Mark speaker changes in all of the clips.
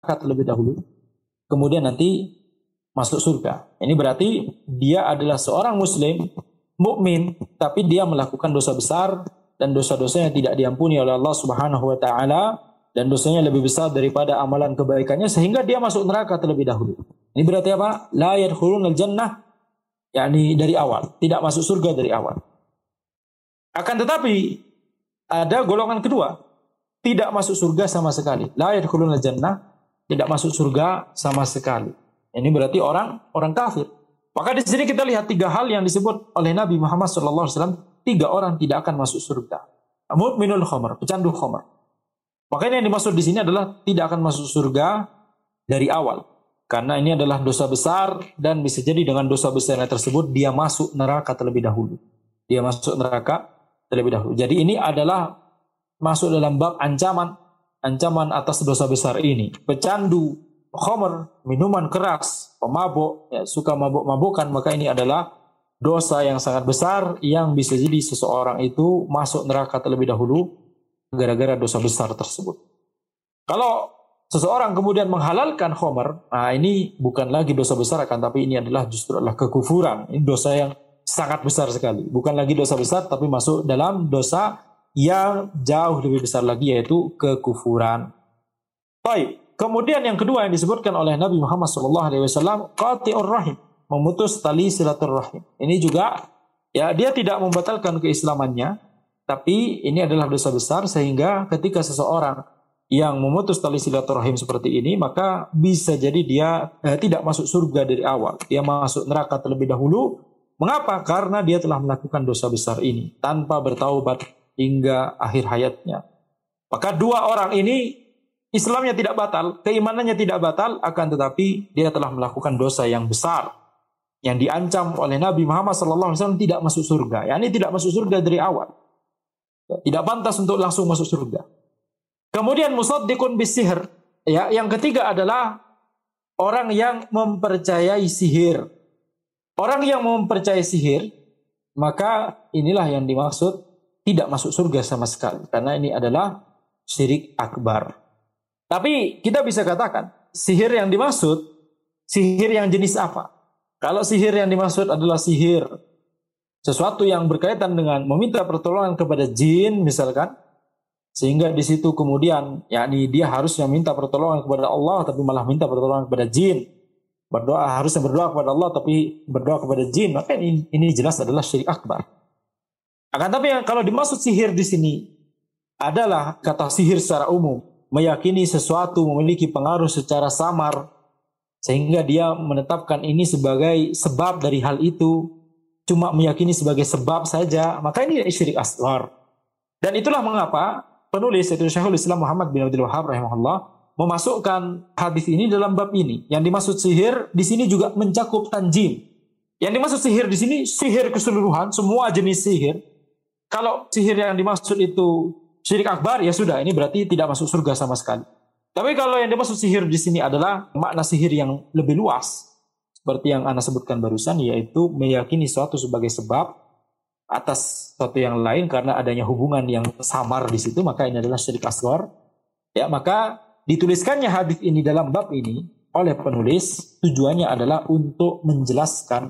Speaker 1: terlebih dahulu, kemudian nanti masuk surga. Ini berarti dia adalah seorang muslim, mukmin, tapi dia melakukan dosa besar dan dosa-dosanya tidak diampuni oleh Allah Subhanahu wa taala, dan dosanya lebih besar daripada amalan kebaikannya sehingga dia masuk neraka terlebih dahulu. Ini berarti apa? La yadkhulunal jannah, yakni dari awal, tidak masuk surga dari awal. Akan tetapi ada golongan kedua, tidak masuk surga sama sekali. La yadkhulunal jannah, tidak masuk surga sama sekali. Ini berarti orang kafir. Maka di sini kita lihat 3 hal yang disebut oleh Nabi Muhammad SAW. 3 orang tidak akan masuk surga. Mudminul khamr, pecandu khamr. Makanya yang dimaksud di sini adalah tidak akan masuk surga dari awal. Karena ini adalah dosa besar dan bisa jadi dengan dosa besarnya tersebut dia masuk neraka terlebih dahulu. Dia masuk neraka terlebih dahulu. Jadi ini adalah masuk dalam bab ancaman atas dosa besar ini. Pecandu khamr, minuman keras, pemabuk, ya, suka mabuk-mabukan, maka ini adalah dosa yang sangat besar yang bisa jadi seseorang itu masuk neraka terlebih dahulu gara-gara dosa besar tersebut. Kalau seseorang kemudian menghalalkan khamr, nah ini bukan lagi dosa besar, akan tapi ini adalah justru adalah kekufuran. Ini dosa yang sangat besar sekali. Bukan lagi dosa besar, tapi masuk dalam dosa yang jauh lebih besar lagi, yaitu kekufuran. Baik. Kemudian yang kedua yang disebutkan oleh Nabi Muhammad SAW, qati'ur rahim, memutus tali silaturrahim. Ini juga, ya, dia tidak membatalkan keislamannya, tapi ini adalah dosa besar sehingga ketika seseorang yang memutus tali silaturrahim seperti ini, maka bisa jadi dia tidak masuk surga dari awal. Dia masuk neraka terlebih dahulu. Mengapa? Karena dia telah melakukan dosa besar ini tanpa bertaubat hingga akhir hayatnya. Maka 2 orang ini Islamnya tidak batal, keimanannya tidak batal, akan tetapi dia telah melakukan dosa yang besar yang diancam oleh Nabi Muhammad SAW tidak masuk surga. Yani tidak masuk surga dari awal. Tidak pantas untuk langsung masuk surga. Kemudian musaddiqun bisihir. Ya, yang ketiga adalah orang yang mempercayai sihir. Orang yang mempercayai sihir, maka inilah yang dimaksud tidak masuk surga sama sekali. Karena ini adalah syirik akbar. Tapi kita bisa katakan, sihir yang dimaksud, sihir yang jenis apa? Kalau sihir yang dimaksud adalah sihir sesuatu yang berkaitan dengan meminta pertolongan kepada jin misalkan, sehingga di situ kemudian yakni dia harusnya minta pertolongan kepada Allah tapi malah minta pertolongan kepada jin. Harusnya berdoa kepada Allah tapi berdoa kepada jin, maka ini jelas adalah syirik akbar. Akan tapi kalau dimaksud sihir di sini adalah kata sihir secara umum, meyakini sesuatu memiliki pengaruh secara samar sehingga dia menetapkan ini sebagai sebab dari hal itu, cuma meyakini sebagai sebab saja, maka ini syirik asghar. Dan itulah mengapa penulis yaitu Syekhul Islam Muhammad bin Abdul Wahhab rahimahullah memasukkan hadis ini dalam bab ini. Yang dimaksud sihir di sini juga mencakup tanjim. Yang dimaksud sihir di sini sihir keseluruhan, semua jenis sihir. Kalau sihir yang dimaksud itu syirik akbar, ya sudah, ini berarti tidak masuk surga sama sekali. Tapi kalau yang dimaksud sihir di sini adalah makna sihir yang lebih luas, seperti yang Anda sebutkan barusan, yaitu meyakini sesuatu sebagai sebab atas sesuatu yang lain karena adanya hubungan yang samar di situ, maka ini adalah syirik asghar. Ya, maka dituliskannya hadis ini dalam bab ini oleh penulis tujuannya adalah untuk menjelaskan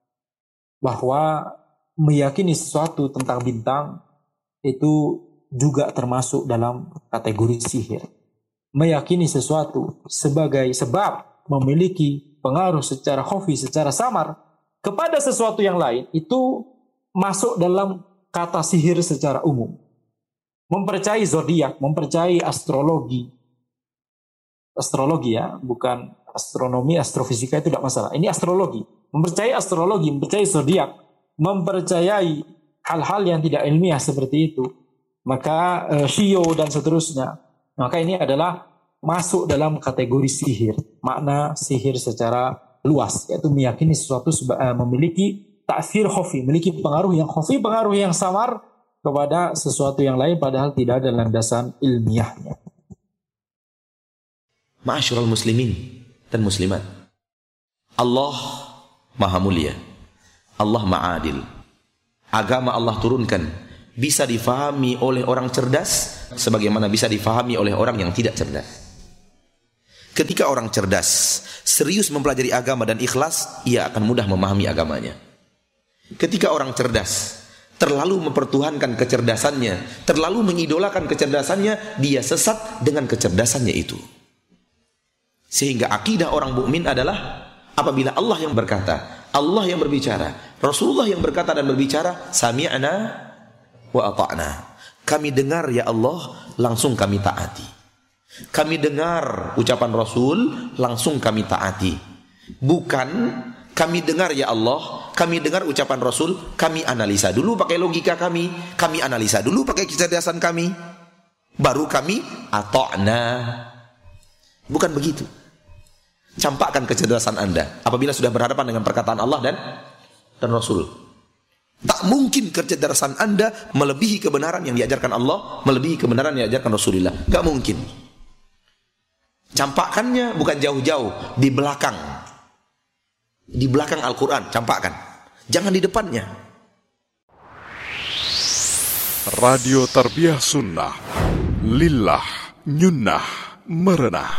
Speaker 1: bahwa meyakini sesuatu tentang bintang itu juga termasuk dalam kategori sihir. Meyakini sesuatu sebagai sebab memiliki pengaruh secara khafi, secara samar kepada sesuatu yang lain, itu masuk dalam kata sihir secara umum. Mempercayai zodiak, mempercayai astrologi. Astrologi ya, bukan astronomi, astrofisika itu tidak masalah. Ini astrologi. Mempercayai astrologi, mempercayai zodiak, mempercayai hal-hal yang tidak ilmiah seperti itu. Maka shio dan seterusnya, maka ini adalah masuk dalam kategori sihir. Makna sihir secara luas, yaitu meyakini sesuatu memiliki ta'thir khafi, memiliki pengaruh yang khafi, pengaruh yang samar kepada sesuatu yang lain padahal tidak ada landasan ilmiahnya.
Speaker 2: Ma'asyiral muslimin dan muslimat, Allah Maha Mulia, Allah Maha Adil. Agama Allah turunkan bisa difahami oleh orang cerdas sebagaimana bisa difahami oleh orang yang tidak cerdas. Ketika orang cerdas, serius mempelajari agama dan ikhlas, ia akan mudah memahami agamanya. Ketika orang cerdas, terlalu mempertuhankan kecerdasannya, terlalu mengidolakan kecerdasannya, dia sesat dengan kecerdasannya itu. Sehingga akidah orang mukmin adalah apabila Allah yang berkata, Allah yang berbicara, Rasulullah yang berkata dan berbicara, sami'na wa ata'na. Kami dengar ya Allah, langsung kami taati. Kami dengar ucapan Rasul, langsung kami taati. Bukan kami dengar ya Allah, kami dengar ucapan Rasul, kami analisa dulu pakai logika kami analisa dulu pakai kecerdasan kami, baru kami ata'na. Bukan begitu. Campakkan kecerdasan Anda apabila sudah berhadapan dengan perkataan Allah dan Rasul. Tak mungkin kecerdasan Anda melebihi kebenaran yang diajarkan Allah, melebihi kebenaran yang diajarkan Rasulullah. Gak mungkin. Campakkannya bukan jauh-jauh, di belakang. Di belakang Al-Quran, campakkan. Jangan di depannya.
Speaker 3: Radio Tarbiyah Sunnah, lillah, nyunnah, merenah.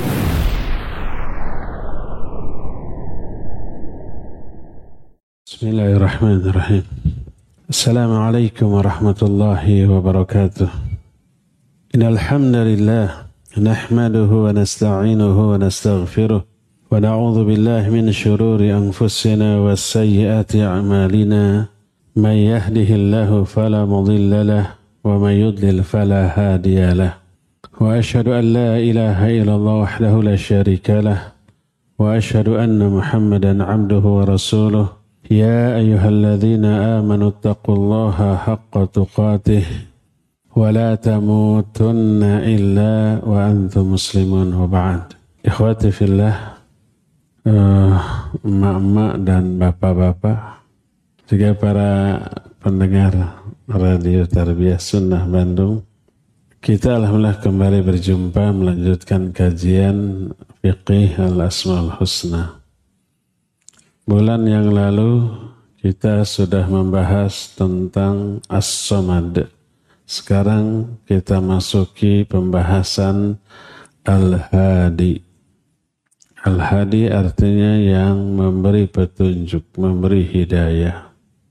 Speaker 4: Bismillahirrahmanirrahim. Assalamualaikum warahmatullahi wabarakatuh. Innal hamdalillah nahmaduhu wa nasta'inuhu wa nastaghfiruh wa na'udzu billahi min shururi anfusina was sayyiati a'malina. Man yahdihillahu fala mudilla lahu wa man yudlil fala hadiya lahu. Wa asyhadu an la ilaha illallah wahdahu la syarika lahu wa asyhadu anna Muhammadan 'abduhu wa rasuluh. يا أيها الذين آمنوا اتقوا الله حق تقاته ولا تموتن إلا وأنتم مسلمون وبعد. Ikhwati fillah, emak-emak dan bapak-bapak, juga para pendengar Radio Tarbiyah Sunnah Bandung, kita alhamdulillah kembali berjumpa melanjutkan kajian Fiqih Al-Asmaul Husna. Bulan yang lalu kita sudah membahas tentang As-Samad. Sekarang kita masuki pembahasan Al-Hadi. Al-Hadi artinya yang memberi petunjuk, memberi hidayah.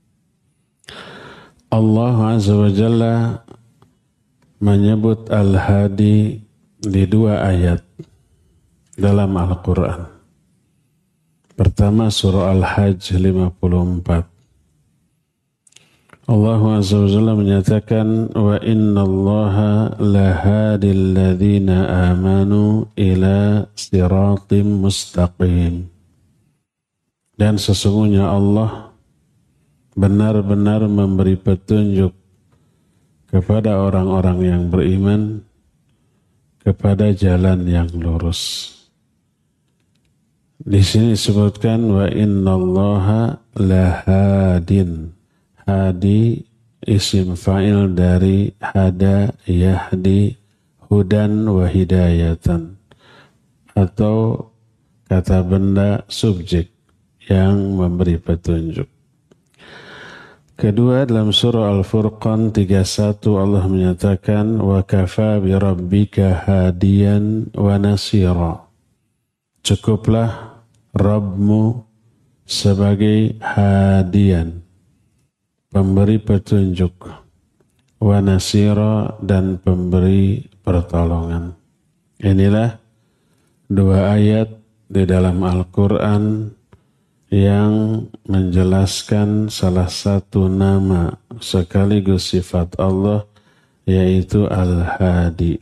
Speaker 4: Allah Azza wa Jalla menyebut Al-Hadi di 2 ayat dalam Al-Quran. Pertama surah Al-Hajj 54. Allah Azza wa Jalla menyatakan wa innallaha lahadil ladzina amanu ila siratim mustaqim. Dan sesungguhnya Allah benar-benar memberi petunjuk kepada orang-orang yang beriman kepada jalan yang lurus. Di sini disebutkan wa innallaha lahadin. Hadi isim fa'il dari hada yahdi hudan wa hidayatan, atau kata benda subjek yang memberi petunjuk. Kedua, dalam surah Al-Furqan 31 Allah menyatakan wa kafa bi rabbika hadiyan wa nasira. Cukuplah Rabbmu sebagai hadian, pemberi petunjuk, wa nasira, dan pemberi pertolongan. Inilah 2 ayat di dalam Al-Quran yang menjelaskan salah satu nama sekaligus sifat Allah, yaitu Al-Hadi.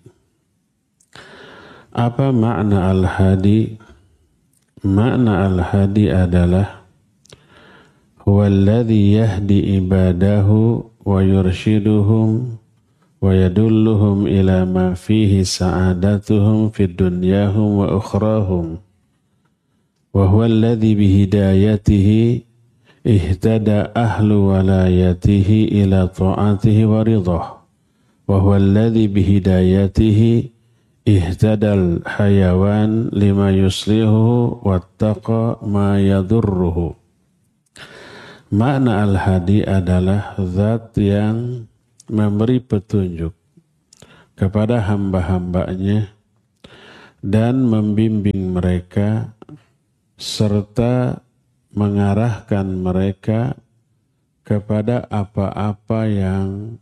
Speaker 4: Apa makna Al-Hadi? Makna Al-Hadi adalah huwallazi yahdi ibadahu wa yurshiduhum wa yadulluhum ila ma fihi sa'adatuhum fid dunyahum wa ukhrahum wa huwallazi bihidayatihi ihtada ahlu walayatihi ila ta'atihi wa ridah wa huwallazi bihidayatihi ihtadal hayawan lima yuslihu wattaqa ma yadurruhu. Makna Al-Hadi adalah zat yang memberi petunjuk kepada hamba-hambanya dan membimbing mereka serta mengarahkan mereka kepada apa-apa yang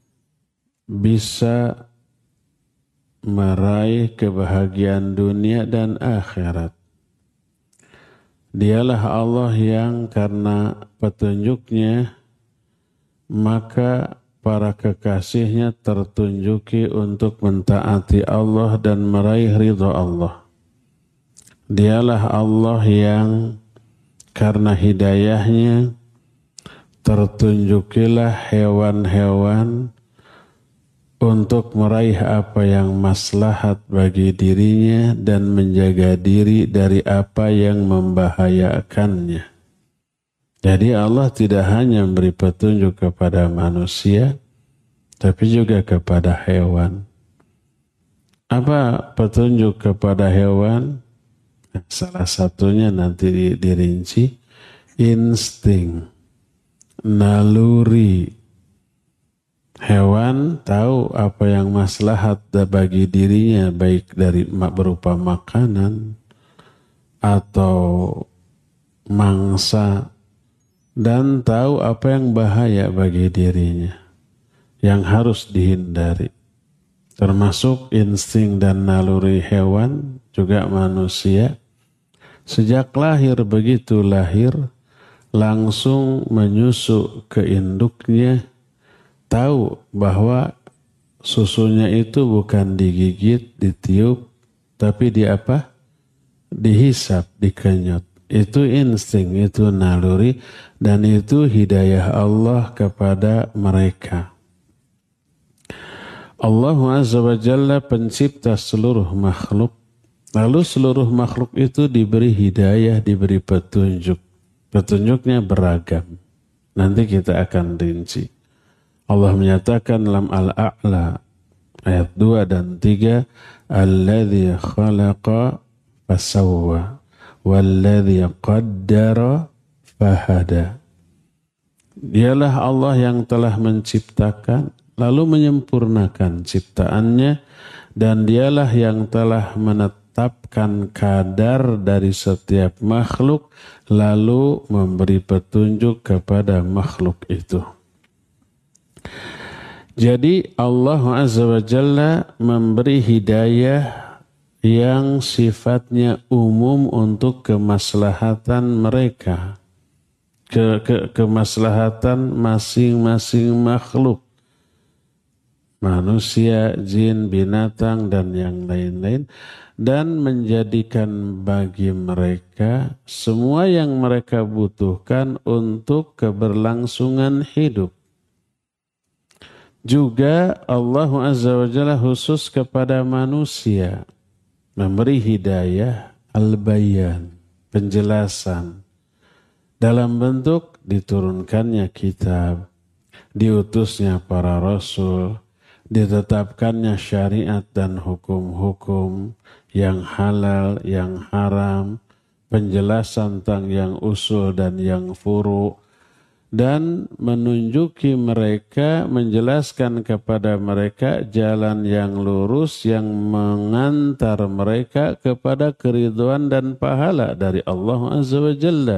Speaker 4: bisa meraih kebahagiaan dunia dan akhirat. Dialah Allah yang karena petunjuknya maka para kekasihnya tertunjuki untuk mentaati Allah dan meraih ridha Allah. Dialah Allah yang karena hidayahnya tertunjukilah hewan-hewan untuk meraih apa yang maslahat bagi dirinya dan menjaga diri dari apa yang membahayakannya. Jadi Allah tidak hanya memberi petunjuk kepada manusia, tapi juga kepada hewan. Apa petunjuk kepada hewan? Salah satunya nanti dirinci, insting, naluri. Hewan tahu apa yang maslahat bagi dirinya, baik dari berupa makanan atau mangsa, dan tahu apa yang bahaya bagi dirinya, yang harus dihindari. Termasuk insting dan naluri hewan, juga manusia. Sejak lahir, begitu lahir, langsung menyusu ke induknya, tahu bahwa susunya itu bukan digigit, ditiup, tapi dihisap, dikenyot. Itu insting, itu naluri, dan itu hidayah Allah kepada mereka. Allah Azza wa Jalla pencipta seluruh makhluk, lalu seluruh makhluk itu diberi hidayah, diberi petunjuk. Petunjuknya beragam. Nanti kita akan rinci. Allah menyatakan dalam Al-A'la ayat 2 dan 3, Alladzi khalaqa fasawwa walladzi qaddara fahada. Dialah Allah yang telah menciptakan lalu menyempurnakan ciptaannya, dan dialah yang telah menetapkan kadar dari setiap makhluk lalu memberi petunjuk kepada makhluk itu. Jadi Allah Azza wa Jalla memberi hidayah yang sifatnya umum untuk kemaslahatan mereka, kemaslahatan masing-masing makhluk, manusia, jin, binatang, dan yang lain-lain, dan menjadikan bagi mereka semua yang mereka butuhkan untuk keberlangsungan hidup. Juga Allah Azza wa Jalla khusus kepada manusia memberi hidayah al-bayan, penjelasan, dalam bentuk diturunkannya kitab, diutusnya para rasul, ditetapkannya syariat dan hukum-hukum yang halal, yang haram, penjelasan tentang yang usul dan yang furu', dan menunjuki mereka, menjelaskan kepada mereka jalan yang lurus yang mengantar mereka kepada keridhaan dan pahala dari Allah Azza wa Jalla.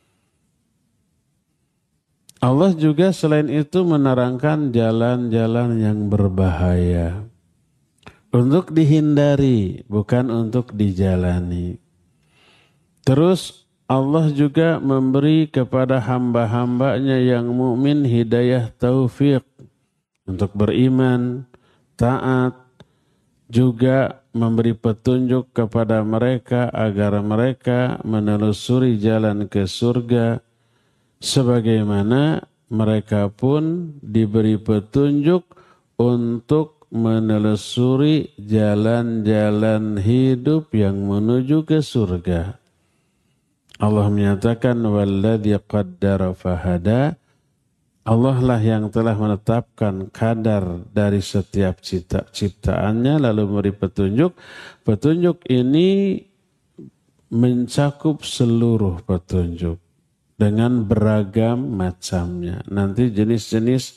Speaker 4: Allah juga selain itu menerangkan jalan-jalan yang berbahaya untuk dihindari, bukan untuk dijalani. Terus Allah juga memberi kepada hamba-hambanya yang mukmin hidayah taufik untuk beriman, taat, juga memberi petunjuk kepada mereka agar mereka menelusuri jalan ke surga, sebagaimana mereka pun diberi petunjuk untuk menelusuri jalan-jalan hidup yang menuju ke surga. Allah menyatakan walladzi qaddara fahada. Allah lah yang telah menetapkan kadar dari setiap ciptaannya lalu memberi petunjuk. Petunjuk ini mencakup seluruh petunjuk dengan beragam macamnya. Nanti jenis-jenis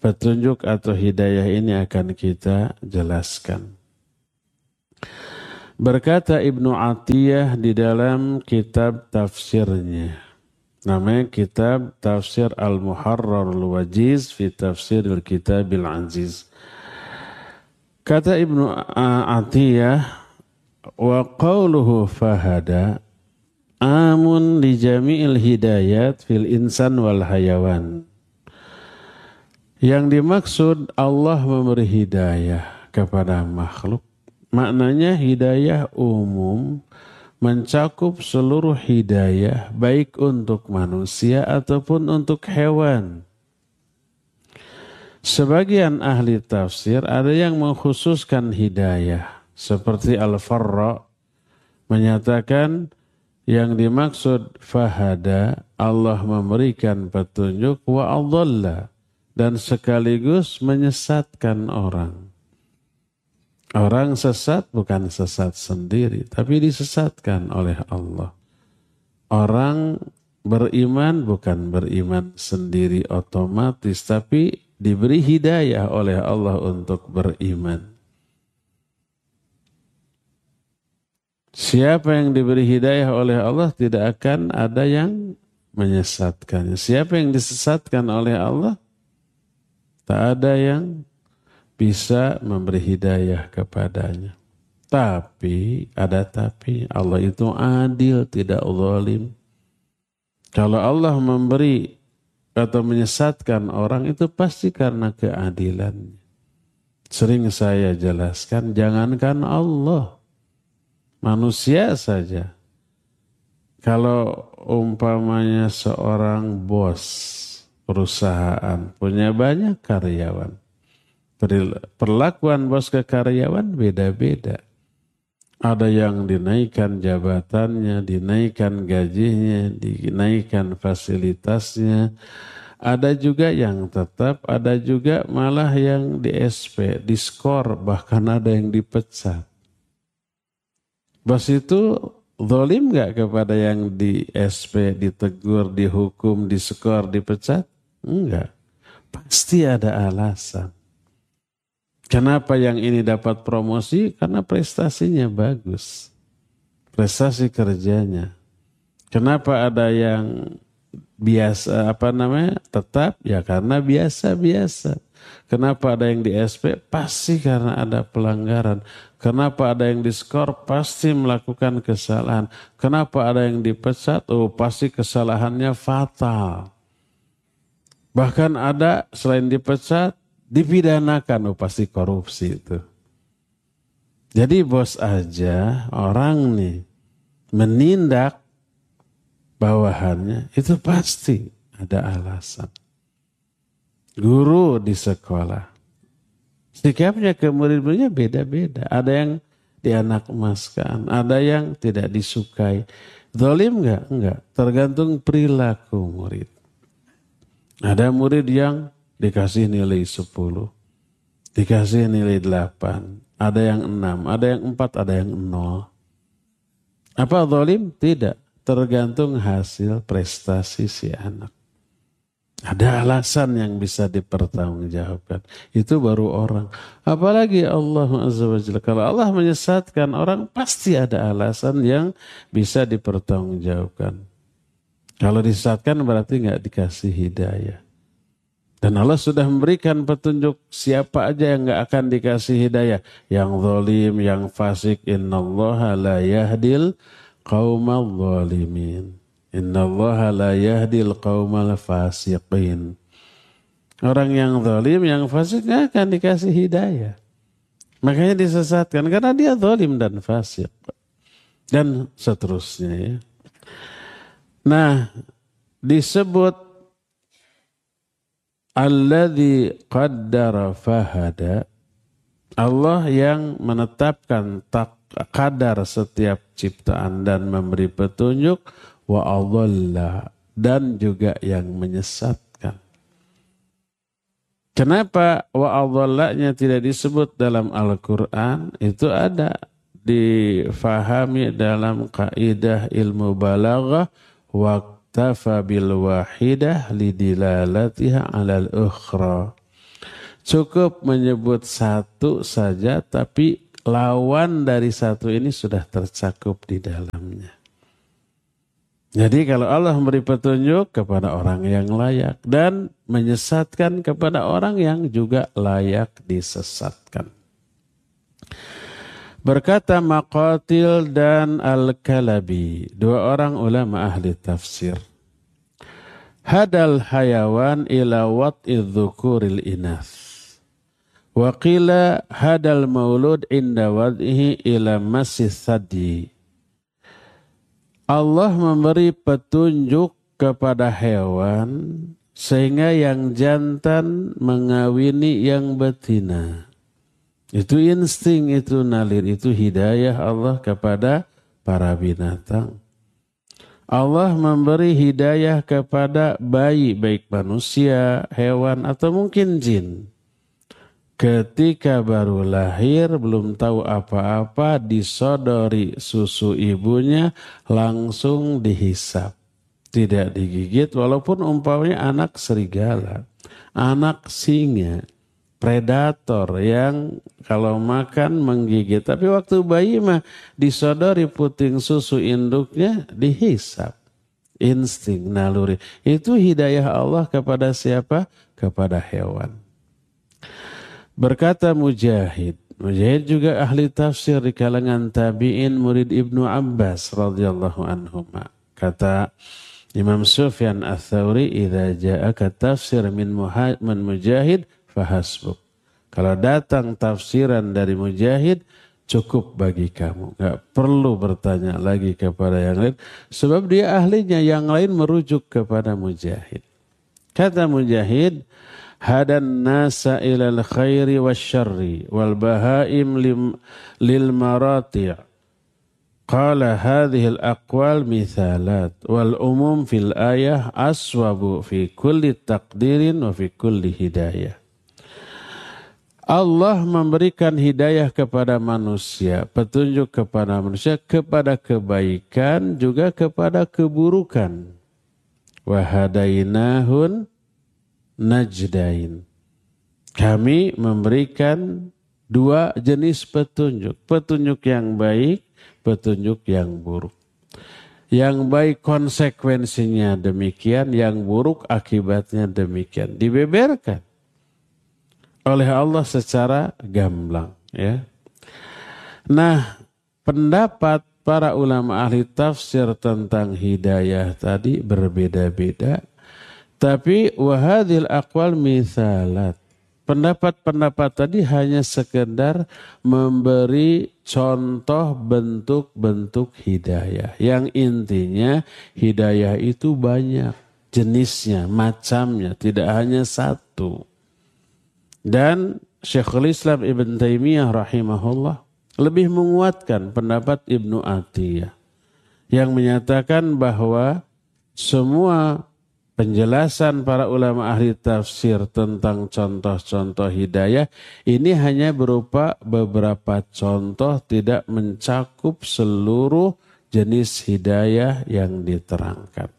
Speaker 4: petunjuk atau hidayah ini akan kita jelaskan. Berkata Ibnu Atiyah di dalam kitab tafsirnya, namanya kitab Tafsir Al-Muharrarul Wajiz fi Tafsiril Kitabil Aziz. Kata Ibnu Atiyah, wa qawluhu fahada amun li jami'il hidayat fil insan wal hayawan. Yang dimaksud Allah memberi hidayah kepada makhluk, maknanya hidayah umum, mencakup seluruh hidayah baik untuk manusia ataupun untuk hewan. Sebagian ahli tafsir ada yang mengkhususkan hidayah, seperti Al-Farra menyatakan yang dimaksud fahada Allah memberikan petunjuk wa adalla, dan sekaligus menyesatkan orang. Orang sesat bukan sesat sendiri, tapi disesatkan oleh Allah. Orang beriman bukan beriman sendiri otomatis, tapi diberi hidayah oleh Allah untuk beriman. Siapa yang diberi hidayah oleh Allah tidak akan ada yang menyesatkannya. Siapa yang disesatkan oleh Allah, tak ada yang bisa memberi hidayah kepadanya. Tapi, ada tapi, Allah itu adil, tidak zalim. Kalau Allah memberi atau menyesatkan orang itu pasti karena keadilannya. Sering saya jelaskan, jangankan Allah, manusia saja. Kalau umpamanya seorang bos perusahaan punya banyak karyawan, perlakuan bos ke karyawan beda-beda. Ada yang dinaikkan jabatannya, dinaikkan gajinya, dinaikkan fasilitasnya. Ada juga yang tetap, ada juga malah yang di SP, diskor, bahkan ada yang dipecat. Bos itu zalim gak kepada yang di SP, ditegur, dihukum, diskor, dipecat? Enggak. Pasti ada alasan. Kenapa yang ini dapat promosi? Karena prestasinya bagus. Prestasi kerjanya. Kenapa ada yang biasa, tetap? Ya karena biasa-biasa. Kenapa ada yang di SP? Pasti karena ada pelanggaran. Kenapa ada yang diskor? Pasti melakukan kesalahan. Kenapa ada yang dipecat? Oh, pasti kesalahannya fatal. Bahkan ada selain dipecat, dipidanakan, pasti korupsi itu. Jadi bos aja orang nih menindak bawahannya itu pasti ada alasan. Guru di sekolah sikapnya ke murid-muridnya beda-beda. Ada yang dianakmaskan, ada yang tidak disukai. Zalim enggak? Enggak. Tergantung perilaku murid. Ada murid yang dikasih nilai 10, dikasih nilai 8, ada yang 6, ada yang 4, ada yang 0. Apa zalim? Tidak. Tergantung hasil prestasi si anak. Ada alasan yang bisa dipertanggungjawabkan. Itu baru orang. Apalagi Allah Azza wa Jalla. Kalau Allah menyesatkan orang, pasti ada alasan yang bisa dipertanggungjawabkan. Kalau disesatkan berarti nggak dikasih hidayah. Dan Allah sudah memberikan petunjuk siapa aja yang nggak akan dikasih hidayah. Yang zalim, yang fasik. Innallaha la yahdil qaumal zalimin. Innallaha la yahdil qaumal fasiqin. Orang yang zalim, yang fasik nggak akan dikasih hidayah. Makanya disesatkan karena dia zalim dan fasik. Dan seterusnya ya. Nah, disebut alladzi qaddara fahada, Allah yang menetapkan kadar setiap ciptaan dan memberi petunjuk, wa adalla, dan juga yang menyesatkan. Kenapa wa adallanya tidak disebut dalam Al-Quran? Itu ada difahami dalam kaidah ilmu balaghah, waqtafa bil wahidah lidilalatiha alal ukhra. Cukup menyebut satu saja tapi lawan dari satu ini sudah tercakup di dalamnya. Jadi kalau Allah memberi petunjuk kepada orang yang layak dan menyesatkan kepada orang yang juga layak disesatkan. Berkata Maqatil dan Al-Kalabi, dua orang ulama ahli tafsir. Hadal hayawan ila wat'idh dhukuril inath. Wa qila hadal maulud inda wad'ihi ila masih thadi. Allah memberi petunjuk kepada hewan sehingga yang jantan mengawini yang betina. Itu insting, itu nalir, itu hidayah Allah kepada para binatang. Allah memberi hidayah kepada bayi, baik manusia, hewan, atau mungkin jin. Ketika baru lahir, belum tahu apa-apa, disodori susu ibunya, langsung dihisap. Tidak digigit, walaupun umpamanya anak serigala, anak singa, predator yang kalau makan menggigit. Tapi waktu bayi mah disodori puting susu induknya, dihisap. Insting, naluri. Itu hidayah Allah kepada siapa? Kepada hewan. Berkata Mujahid. Mujahid juga ahli tafsir di kalangan tabi'in, murid Ibnu Abbas radhiyallahu anhuma. Kata Imam Sufyan Ats-Tsauri, "Idza ja'aka tafsir min Mujahid fahasbuk." Kalau datang tafsiran dari Mujahid, cukup bagi kamu. Enggak perlu bertanya lagi kepada yang lain, sebab dia ahlinya, yang lain merujuk kepada Mujahid. Kata Mujahid, hadan nasa ilal khairi wasyarri wal bahaim lil marati'. Qala hadhihi al-aqwal mithalat wal umum fil ayah aswabu fi kulli taqdirin wa fi kulli hidayah. Allah memberikan hidayah kepada manusia, petunjuk kepada manusia, kepada kebaikan juga kepada keburukan. Wa hadainahun najdain. Kami memberikan dua jenis petunjuk. Petunjuk yang baik, petunjuk yang buruk. Yang baik konsekuensinya demikian, yang buruk akibatnya demikian. Dibeberkan oleh Allah secara gamblang. Ya. Nah, pendapat para ulama ahli tafsir tentang hidayah tadi berbeda-beda. Tapi wahadil aqwal mithalat. Pendapat-pendapat tadi hanya sekedar memberi contoh bentuk-bentuk hidayah. Yang intinya hidayah itu banyak jenisnya, macamnya, tidak hanya satu. Dan Syekhul Islam Ibn Taimiyah rahimahullah lebih menguatkan pendapat Ibnu Atiyah yang menyatakan bahwa semua penjelasan para ulama ahli tafsir tentang contoh-contoh hidayah ini hanya berupa beberapa contoh, tidak mencakup seluruh jenis hidayah yang diterangkan.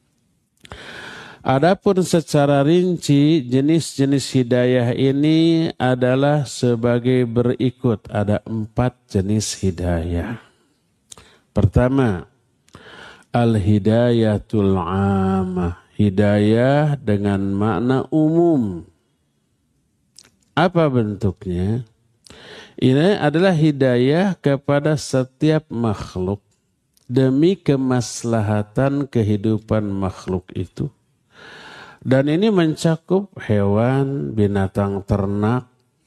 Speaker 4: Adapun secara rinci jenis-jenis hidayah ini adalah sebagai berikut. Ada 4 jenis hidayah. Pertama, al-hidayatul 'ammah. Hidayah dengan makna umum. Apa bentuknya? Ini adalah hidayah kepada setiap makhluk demi kemaslahatan kehidupan makhluk itu. Dan ini mencakup hewan, binatang ternak,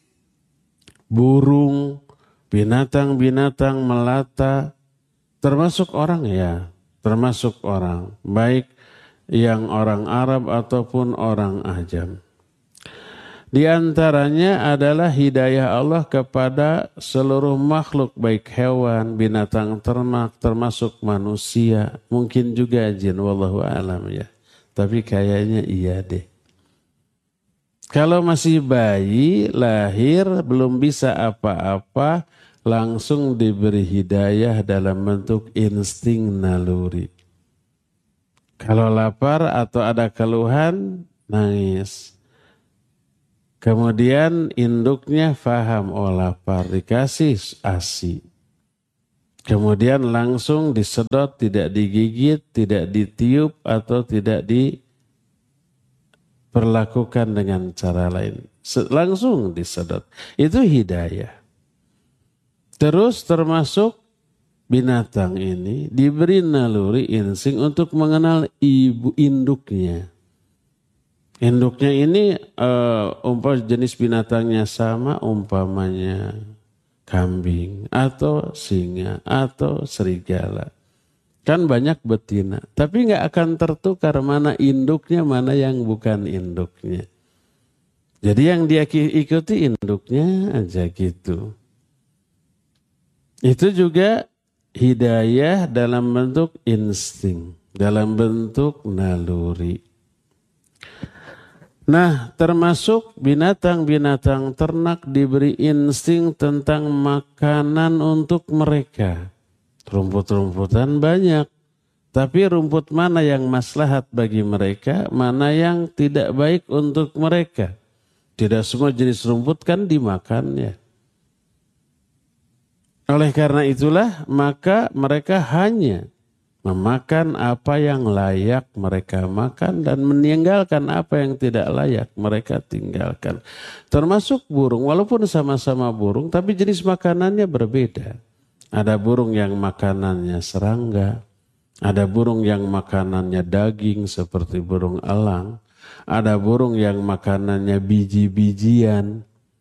Speaker 4: burung, binatang-binatang melata, termasuk orang ya, termasuk orang, baik yang orang Arab ataupun orang Ajam. Di antaranya adalah hidayah Allah kepada seluruh makhluk, baik hewan, binatang ternak, termasuk manusia, mungkin juga jin, wallahu a'lam ya. Tapi kayaknya iya deh. Kalau masih bayi, lahir, belum bisa apa-apa, langsung diberi hidayah dalam bentuk insting naluri. Kalau lapar atau ada keluhan, nangis. Kemudian induknya faham, oh lapar, dikasih ASI. Kemudian langsung disedot, tidak digigit, tidak ditiup, atau tidak diperlakukan dengan cara lain. Langsung disedot. Itu hidayah. Terus termasuk binatang ini diberi naluri insting untuk mengenal ibu induknya. Induknya ini jenis binatangnya sama, umpamanya kambing atau singa atau serigala. Kan banyak betina, tapi nggak akan tertukar mana induknya, mana yang bukan induknya. Jadi yang dia ikuti induknya aja gitu. Itu juga hidayah dalam bentuk insting, dalam bentuk naluri. Nah, termasuk binatang-binatang ternak diberi insting tentang makanan untuk mereka. Rumput-rumputan banyak, tapi rumput mana yang maslahat bagi mereka, mana yang tidak baik untuk mereka. Tidak semua jenis rumput kan dimakannya. Oleh karena itulah, maka mereka hanya memakan apa yang layak mereka makan dan meninggalkan apa yang tidak layak mereka tinggalkan. Termasuk burung, walaupun sama-sama burung, tapi jenis makanannya berbeda. Ada burung yang makanannya serangga, ada burung yang makanannya daging seperti burung elang, ada burung yang makanannya biji-bijian.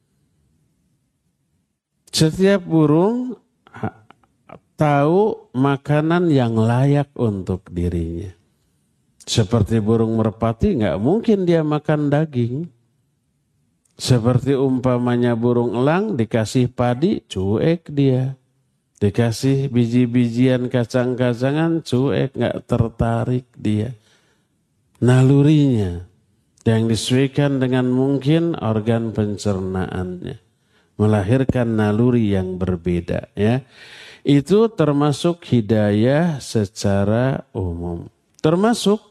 Speaker 4: Setiap burung tahu makanan yang layak untuk dirinya. Seperti burung merpati nggak mungkin dia makan daging. Seperti umpamanya burung elang dikasih padi cuek dia. Dikasih biji-bijian kacang-kacangan cuek, nggak tertarik dia. Nalurinya yang disesuaikan dengan mungkin organ pencernaannya. Melahirkan naluri yang berbeda ya. Itu termasuk hidayah secara umum. Termasuk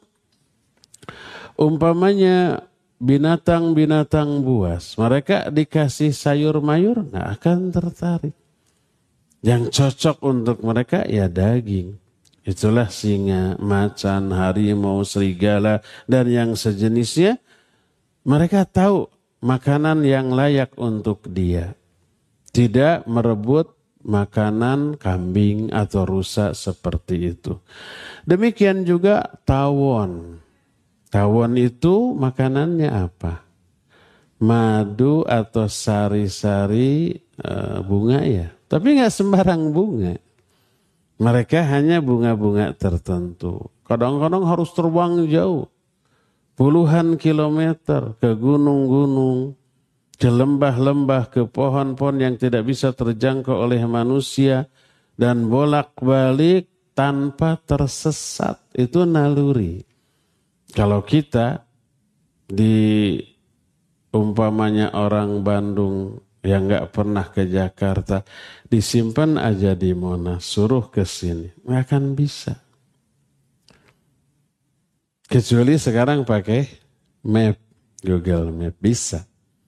Speaker 4: umpamanya binatang-binatang buas. Mereka dikasih sayur mayur nggak akan tertarik. Yang cocok untuk mereka ya daging. Itulah singa, macan, harimau, serigala, dan yang sejenisnya. Mereka tahu makanan yang layak untuk dia. Tidak merebut makanan kambing atau rusa seperti itu. Demikian juga tawon. Tawon itu makanannya apa? Madu atau sari-sari bunga ya. Tapi nggak sembarang bunga. Mereka hanya bunga-bunga tertentu. Kadang-kadang harus terbang jauh. Puluhan kilometer ke gunung-gunung. Ke lembah-lembah, ke pohon-pohon yang tidak bisa terjangkau oleh manusia. Dan bolak-balik tanpa tersesat. Itu naluri. Kalau kita di umpamanya orang Bandung yang gak pernah ke Jakarta, disimpan aja di Monas, suruh ke sini, gak akan bisa. Kecuali sekarang pakai map, Google Map, bisa.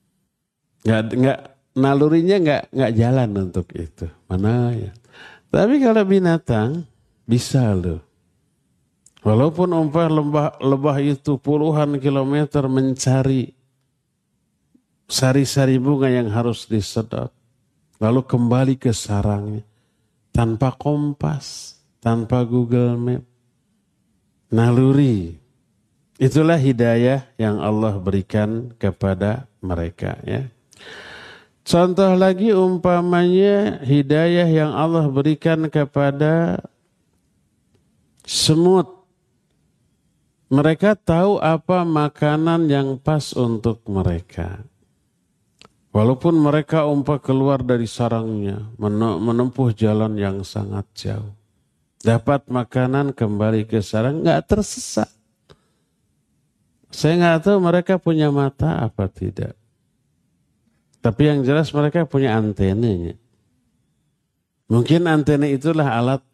Speaker 4: Nalurinya nggak jalan untuk itu. Mana ya? Tapi kalau binatang bisa loh. Walaupun lebah itu puluhan kilometer mencari sari-sari bunga yang harus disedot. Lalu kembali ke sarangnya. Tanpa kompas, tanpa Google Map. Naluri. Itulah hidayah yang Allah berikan kepada mereka ya. Contoh lagi umpamanya hidayah yang Allah berikan kepada semut. Mereka tahu apa makanan yang pas untuk mereka. Walaupun mereka keluar dari sarangnya, menempuh jalan yang sangat jauh. Dapat makanan kembali ke sarang, nggak tersesat. Saya nggak tahu mereka punya mata apa tidak. Tapi yang jelas mereka punya antenanya. Mungkin antena itulah alat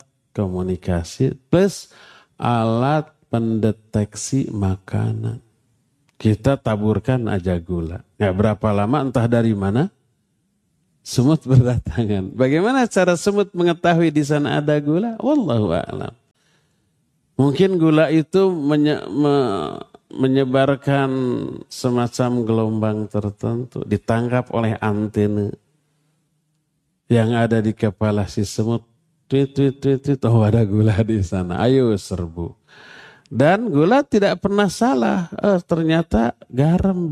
Speaker 4: komunikasi plus alat pendeteksi makanan. Kita taburkan aja gula. Nggak berapa lama entah dari mana semut berdatangan. Bagaimana cara semut mengetahui di sana ada gula? Wallahu a'lam. Mungkin gula itu menyebarkan semacam gelombang tertentu. Ditangkap oleh antena yang ada di kepala si semut. Tweet. Oh, ada gula di sana. Ayo serbu. Dan gula tidak pernah salah. Ternyata garam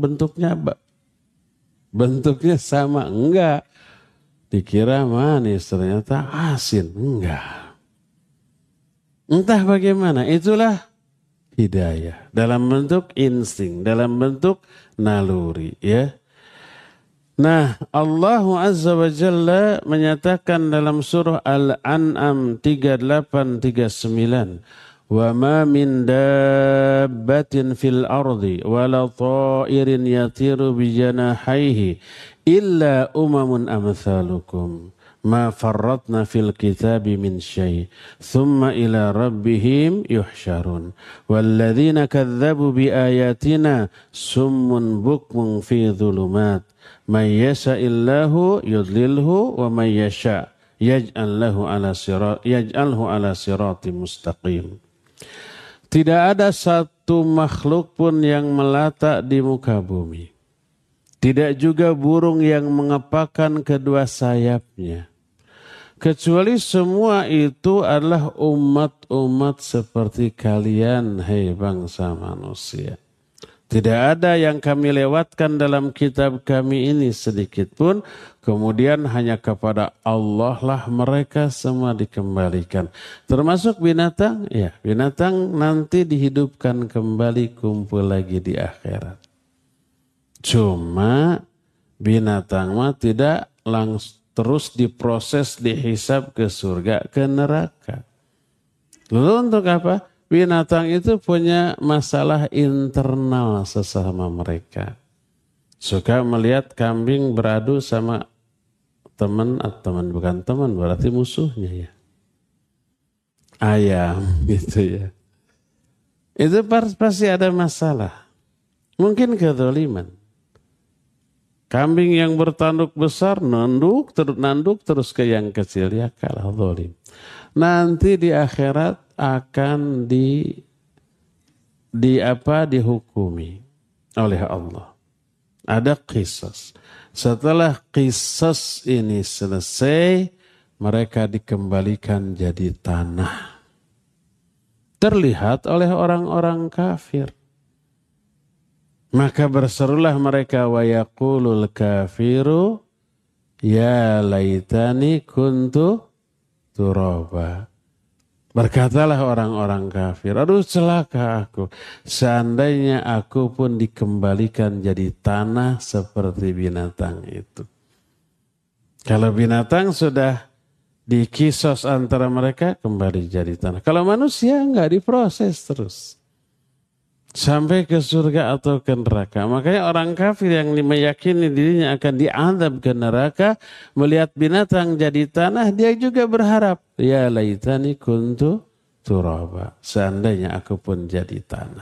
Speaker 4: bentuknya sama. Enggak. Dikira manis. Ternyata asin. Enggak. Entah bagaimana, itulah hidayah. Dalam bentuk insting, dalam bentuk naluri. Ya. Nah, Allah Azza wa Jalla menyatakan dalam surah Al-An'am 38-39. Wa ma min dabbatin fil ardi wala ta'irin yatiru bijanahaihi illa umamun amthalukum. Ma farratna fil kitabi min syai' thumma ila rabbihim yuhsyarun walladzina kadzdzabu bi ayatina summun bukmun fi dhulumat may yasha'illahu yudlilhu wa may yasha' yaj'alhu ala siratim mustaqim. Tidak ada satu makhluk pun yang melata di muka bumi. Tidak juga burung yang mengepakkan kedua sayapnya. Kecuali semua itu adalah umat-umat seperti kalian, hai bangsa manusia. Tidak ada yang kami lewatkan dalam kitab kami ini sedikit pun. Kemudian hanya kepada Allah lah mereka semua dikembalikan. Termasuk binatang, ya binatang nanti dihidupkan kembali kumpul lagi di akhirat. Cuma binatang mah tidak langsung terus diproses, dihisab ke surga, ke neraka. Lalu untuk apa? Binatang itu punya masalah internal sesama mereka. Suka melihat kambing beradu sama teman atau teman, bukan teman, berarti musuhnya ya. Ayam gitu ya. Itu pasti ada masalah. Mungkin kezaliman. Kambing yang bertanduk besar nanduk terus ke yang kecil, ya kalah zalim. Nanti di akhirat akan dihukumi oleh Allah. Ada qisas. Setelah qisas ini selesai, mereka dikembalikan jadi tanah. Terlihat oleh orang-orang kafir. Maka berserulah mereka wa yaqulul kafiru ya laitani kuntu turaba. Berkatalah orang-orang kafir, aduh celaka aku. Seandainya aku pun dikembalikan jadi tanah seperti binatang itu. Kalau binatang sudah dikisos antara mereka kembali jadi tanah. Kalau manusia enggak, diproses terus. Sampai ke surga atau ke neraka. Makanya orang kafir yang meyakini dirinya akan diazab ke neraka, melihat binatang jadi tanah, dia juga berharap, ya laitani kuntu turaba. Seandainya aku pun jadi tanah.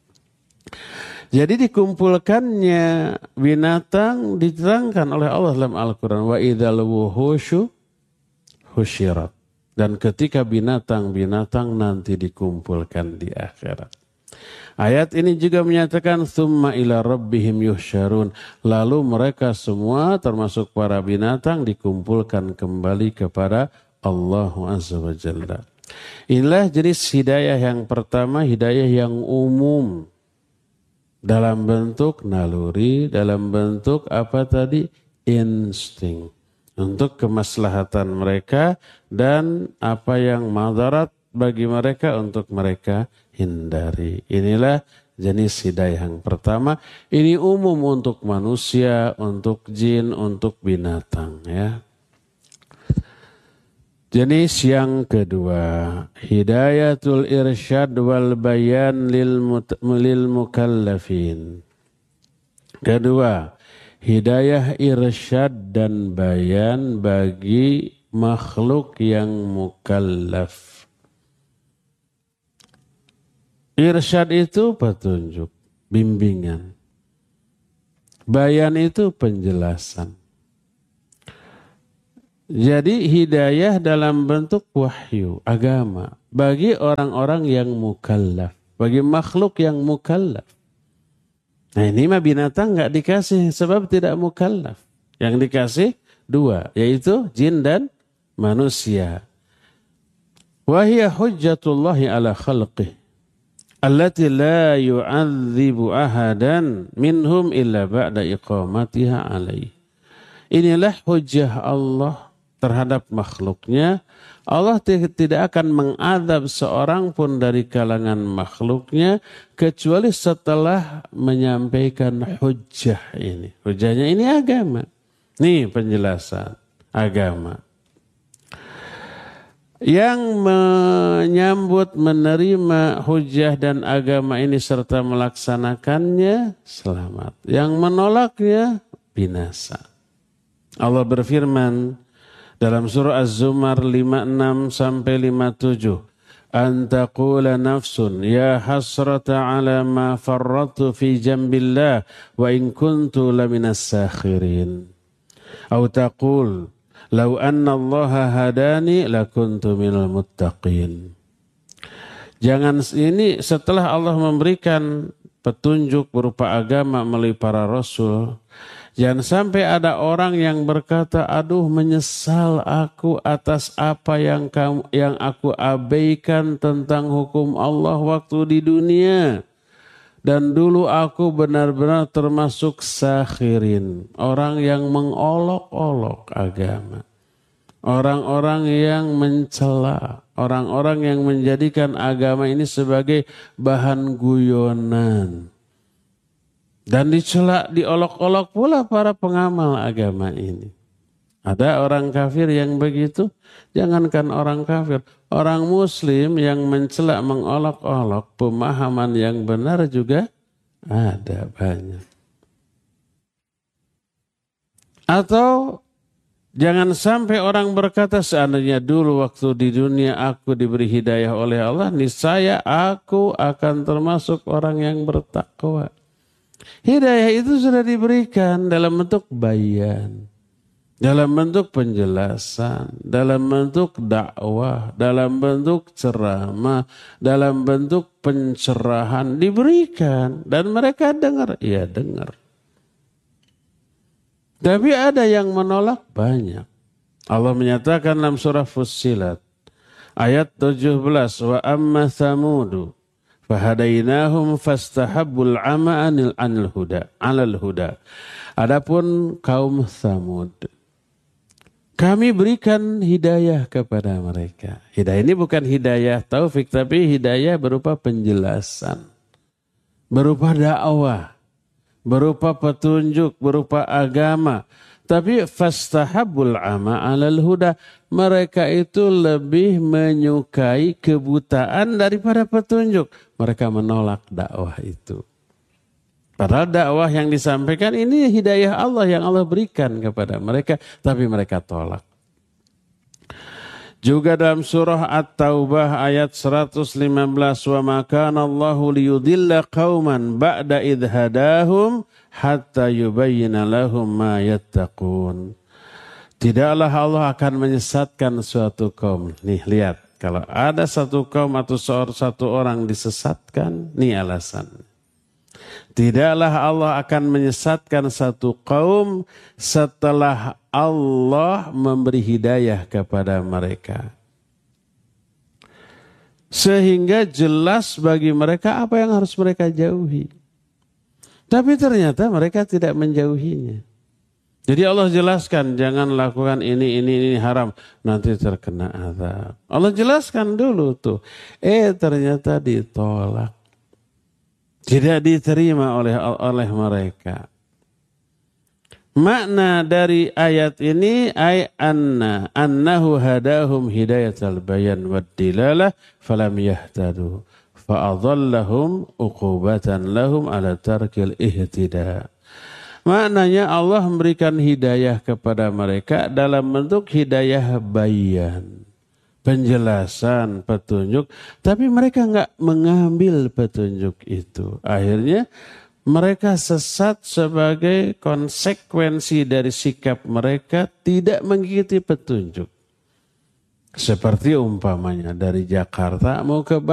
Speaker 4: Jadi dikumpulkannya binatang diterangkan oleh Allah dalam Al-Quran. Wa idzal wuhusyu husyirat. Dan ketika binatang-binatang nanti dikumpulkan di akhirat. Ayat ini juga menyatakan summa ila rabbihim yuhsyarun. Lalu mereka semua termasuk para binatang dikumpulkan kembali kepada Allah Azza wa Jalla. Inilah jenis hidayah yang pertama, hidayah yang umum. Dalam bentuk naluri, dalam bentuk apa tadi? Insting. Untuk kemaslahatan mereka dan apa yang madarat bagi mereka untuk mereka hindari. Inilah jenis hidayah yang pertama. Ini umum untuk manusia, untuk jin, untuk binatang ya. Jenis yang kedua, hidayatul irsyad wal bayan lil mukallafin. Kedua, hidayah irsyad dan bayan bagi makhluk yang mukallaf. Irsyad itu petunjuk. bimbingan. Bayan itu penjelasan. Jadi hidayah dalam bentuk wahyu, agama. Bagi orang-orang yang mukallaf. Bagi makhluk yang mukallaf. Nah ini mah binatang gak dikasih sebab tidak mukallaf. Yang dikasih dua, yaitu jin dan manusia. Wahia hujjatullahi ala khalqih. Allati la yu'adzibu ahadan minhum illa ba'da iqamatiha alaih. Inilah hujjah Allah terhadap makhluknya. Allah tidak akan mengadab seorang pun dari kalangan makhluknya kecuali setelah menyampaikan hujjah ini. Hujjahnya ini agama. Nih penjelasan agama. Yang menyambut, menerima hujjah dan agama ini serta melaksanakannya selamat. Yang menolaknya binasa. Allah berfirman dalam surah Az-Zumar 56 sampai 57. An taqula nafsun ya hasrata ala ma farratu fi jambillah wa in kuntu laminas sakhirin. Au taqul law anna allaha hadani lakuntu minal muttaqin. Jangan ini setelah Allah memberikan petunjuk berupa agama melalui para rasul. Jangan sampai ada orang yang berkata, aduh menyesal aku atas apa yang aku abaikan tentang hukum Allah waktu di dunia. Dan dulu aku benar-benar termasuk sakhirin. Orang yang mengolok-olok agama. Orang-orang yang mencela. Orang-orang yang menjadikan agama ini sebagai bahan guyonan. Dan dicela, diolok-olok pula para pengamal agama ini. Ada orang kafir yang begitu? Jangankan orang kafir. Orang muslim yang mencela, mengolok-olok pemahaman yang benar juga ada banyak. Atau jangan sampai orang berkata seandainya dulu waktu di dunia aku diberi hidayah oleh Allah, niscaya aku akan termasuk orang yang bertakwa. Hidayah itu sudah diberikan dalam bentuk bayan, dalam bentuk penjelasan, dalam bentuk dakwah, dalam bentuk ceramah, dalam bentuk pencerahan diberikan dan mereka dengar, ya dengar. Tapi ada yang menolak banyak. Allah menyatakan dalam surah Fussilat ayat 17, wa amma thamudu fahadainahum fastahabbul ama anil huda alal huda. Adapun kaum Tsamud, kami berikan hidayah kepada mereka. Hidayah ini bukan hidayah taufik, tapi hidayah berupa penjelasan, berupa dakwah, berupa petunjuk, berupa agama. Tapi fastahabbul ama alal huda, mereka itu lebih menyukai kebutaan daripada petunjuk. Mereka menolak dakwah itu. Padahal dakwah yang disampaikan ini hidayah Allah yang Allah berikan kepada mereka, tapi mereka tolak. Juga dalam surah At-Taubah ayat 115, wa ma kana Allahu liyudilla qauman ba'da idh hadahum hatta yubayyana lahum ma yattaqun. Tidaklah Allah akan menyesatkan suatu kaum. Nih lihat, kalau ada satu kaum atau satu orang disesatkan, nih alasan. Tidaklah Allah akan menyesatkan satu kaum setelah Allah memberi hidayah kepada mereka. Sehingga jelas bagi mereka apa yang harus mereka jauhi. Tapi ternyata mereka tidak menjauhinya. Jadi Allah jelaskan, jangan lakukan ini haram, nanti terkena azab. Allah jelaskan dulu tuh. Ternyata ditolak. Tidak diterima oleh mereka. Makna dari ayat ini annahu hadahum hidayatal bayan wad dilalah falam yahtadu fa'adhallahum uqubatan lahum ala tarkil ihtida. Maknanya Allah memberikan hidayah kepada mereka dalam bentuk hidayah bayan, penjelasan, petunjuk, tapi mereka enggak mengambil petunjuk itu. Akhirnya Mereka sesat sebagai konsekuensi dari sikap mereka tidak mengikuti petunjuk. Seperti umpamanya dari Jakarta mau ke